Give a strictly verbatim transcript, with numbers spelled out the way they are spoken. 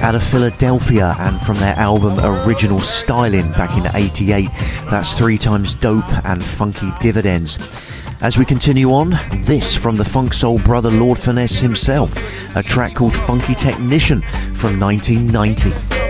out of Philadelphia and from their album Original Styling back in eighty-eight. That's Three Times Dope and Funky Dividends. As we continue on, this from the funk soul brother Lord Finesse himself, a track called Funky Technician from nineteen ninety.